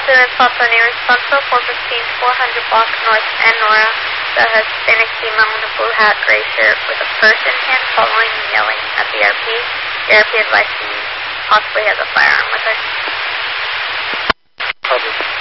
to Papa Name responsible 415 400 block north and Nora. The Hispanic female in a blue hat, gray shirt with a purse in hand following and yelling at the RP. The RP advised he possibly has a firearm with her. Public.